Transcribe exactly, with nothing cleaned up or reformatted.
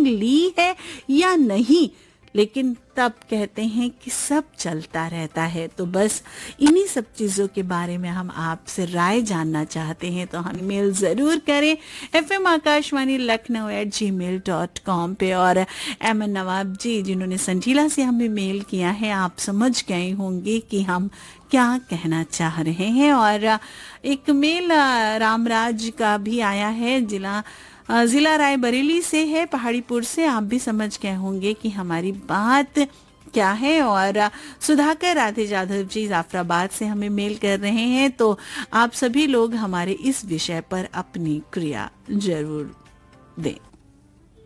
ली है या नहीं, लेकिन तब कहते हैं कि सब चलता रहता है। तो बस इन्हीं सब चीज़ों के बारे में हम आपसे राय जानना चाहते हैं, तो हम मेल ज़रूर करें F M Akashvani Lucknow eight जी मेल डॉट कॉम पे। और एमन नवाब जी जिन्होंने संजीला से हमें मेल किया है, आप समझ गए होंगे कि हम क्या कहना चाह रहे हैं। और एक मेल रामराज का भी आया है, जिला जिला रायबरेली से है, पहाड़ीपुर से। आप भी समझ गए होंगे कि हमारी बात क्या है। और सुधाकर राधे जाधव जी जाफराबाद से हमें मेल कर रहे हैं। तो आप सभी लोग हमारे इस विषय पर अपनी क्रिया जरूर दें।